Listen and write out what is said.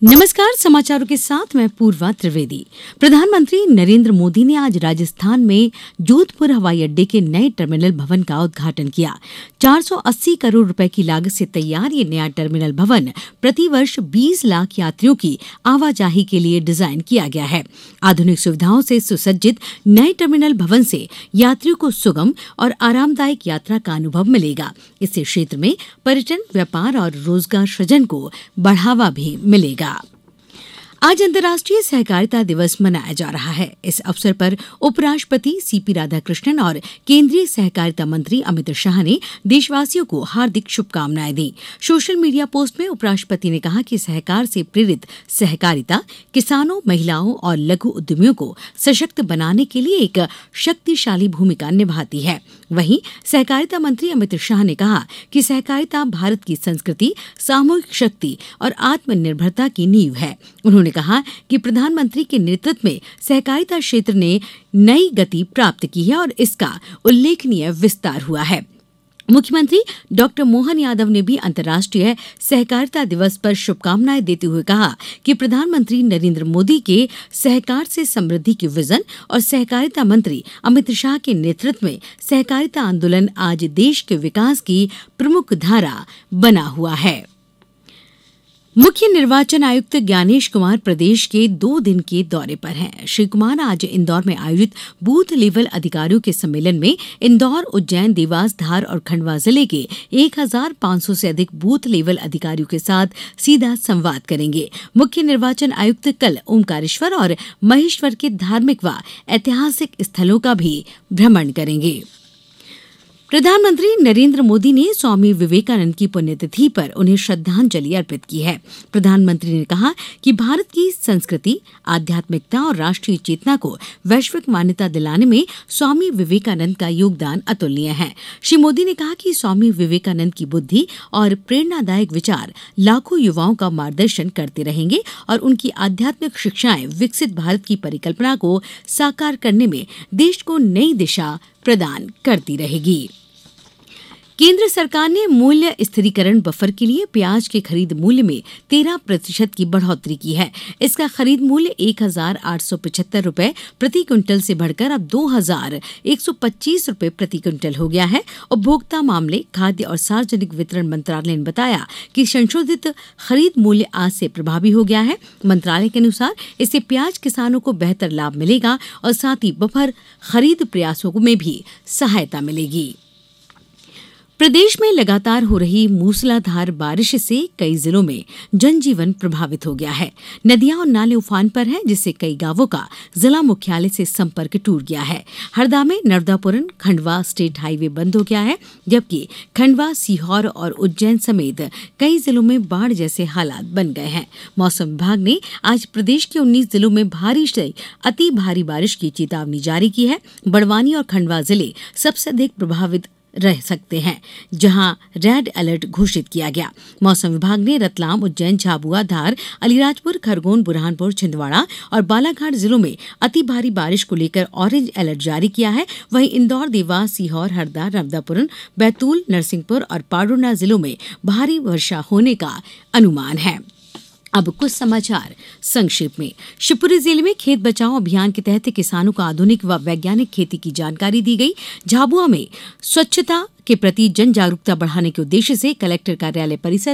नमस्कार, समाचारों के साथ मैं पूर्वा त्रिवेदी। प्रधानमंत्री नरेंद्र मोदी ने आज राजस्थान में जोधपुर हवाई अड्डे के नए टर्मिनल भवन का उद्घाटन किया। 480 करोड़ रुपए की लागत से तैयार ये नया टर्मिनल भवन प्रतिवर्ष 20 लाख यात्रियों की आवाजाही के लिए डिजाइन किया गया है। आधुनिक सुविधाओं से सुसज्जित नए टर्मिनल भवन से यात्रियों को सुगम और आरामदायक यात्रा का अनुभव मिलेगा। इससे क्षेत्र में पर्यटन, व्यापार और रोजगार सृजन को बढ़ावा भी मिलेगा। आज अंतर्राष्ट्रीय सहकारिता दिवस मनाया जा रहा है। इस अवसर पर उपराष्ट्रपति सीपी राधाकृष्णन और केंद्रीय सहकारिता मंत्री अमित शाह ने देशवासियों को हार्दिक शुभकामनाएं दी। सोशल मीडिया पोस्ट में उपराष्ट्रपति ने कहा कि सहकार से प्रेरित सहकारिता किसानों, महिलाओं और लघु उद्यमियों को सशक्त बनाने के लिए एक शक्तिशाली भूमिका निभाती है। वहीं सहकारिता मंत्री अमित शाह ने कहा कि सहकारिता भारत की संस्कृति, सामूहिक शक्ति और आत्मनिर्भरता की नींव है। उन्होंने कहा कि प्रधानमंत्री के नेतृत्व में सहकारिता क्षेत्र ने नई गति प्राप्त की है और इसका उल्लेखनीय विस्तार हुआ है। मुख्यमंत्री डॉक्टर मोहन यादव ने भी अंतर्राष्ट्रीय सहकारिता दिवस पर शुभकामनाएं देते हुए कहा कि प्रधानमंत्री नरेंद्र मोदी के सहकार से समृद्धि की विजन और सहकारिता मंत्री अमित शाह के नेतृत्व में सहकारिता आंदोलन आज देश के विकास की प्रमुख धारा बना हुआ है। मुख्य निर्वाचन आयुक्त ज्ञानेश कुमार प्रदेश के 2 दिन के दौरे पर हैं। श्री कुमार आज इंदौर में आयोजित बूथ लेवल अधिकारियों के सम्मेलन में इंदौर, उज्जैन, देवास, धार और खंडवा जिले के 1500 से अधिक बूथ लेवल अधिकारियों के साथ सीधा संवाद करेंगे। मुख्य निर्वाचन आयुक्त कल ओमकारेश्वर और महेश्वर के धार्मिक व ऐतिहासिक स्थलों का भी भ्रमण करेंगे। प्रधानमंत्री नरेंद्र मोदी ने स्वामी विवेकानंद की पुण्यतिथि पर उन्हें श्रद्धांजलि अर्पित की है। प्रधानमंत्री ने कहा कि भारत की संस्कृति, आध्यात्मिकता और राष्ट्रीय चेतना को वैश्विक मान्यता दिलाने में स्वामी विवेकानंद का योगदान अतुलनीय है। श्री मोदी ने कहा कि स्वामी विवेकानंद की बुद्धि और प्रेरणादायक विचार लाखों युवाओं का मार्गदर्शन करते रहेंगे और उनकी आध्यात्मिक शिक्षाएं विकसित भारत की परिकल्पना को साकार करने में देश को नई दिशा प्रदान करती रहेगी। केंद्र सरकार ने मूल्य स्थिरीकरण बफर के लिए प्याज के खरीद मूल्य में 13% की बढ़ोतरी की है। इसका खरीद मूल्य 1,875 रुपए प्रति क्विंटल से बढ़कर अब 2,125 रुपए प्रति क्विंटल हो गया है। उपभोक्ता मामले, खाद्य और सार्वजनिक वितरण मंत्रालय ने बताया कि संशोधित खरीद मूल्य आज से प्रभावी हो गया है। मंत्रालय के अनुसार इससे प्याज किसानों को बेहतर लाभ मिलेगा और साथ ही बफर खरीद प्रयासों में भी सहायता मिलेगी। प्रदेश में लगातार हो रही मूसलाधार बारिश से कई जिलों में जनजीवन प्रभावित हो गया है। नदियां और नाले उफान पर हैं, जिससे कई गांवों का जिला मुख्यालय से संपर्क टूट गया है। हरदा में नर्मदापुरम खंडवा स्टेट हाईवे बंद हो गया है, जबकि खंडवा, सीहोर और उज्जैन समेत कई जिलों में बाढ़ जैसे हालात बन गए हैं। मौसम विभाग ने आज प्रदेश के 19 जिलों में भारी से अति भारी बारिश की चेतावनी जारी की है। बड़वानी और खंडवा जिले सबसे अधिक प्रभावित रह सकते हैं, जहां रेड अलर्ट घोषित किया गया। मौसम विभाग ने रतलाम, उज्जैन, झाबुआ, धार, अलीराजपुर, खरगोन, बुरहानपुर, छिंदवाड़ा और बालाघाट जिलों में अति भारी बारिश को लेकर ऑरेंज अलर्ट जारी किया है। वहीं इंदौर, देवास, सीहोर, हरदा, नर्मदापुरम, बैतूल, नरसिंहपुर और पाडुना जिलों में भारी वर्षा होने का अनुमान है। अब कुछ समाचार संक्षेप में। शिवपुरी जिले में खेत बचाओ अभियान के तहत किसानों को आधुनिक व वैज्ञानिक खेती की जानकारी दी गई। झाबुआ में स्वच्छता के प्रति जन जागरूकता बढ़ाने के उद्देश्य से कलेक्टर कार्यालय परिसर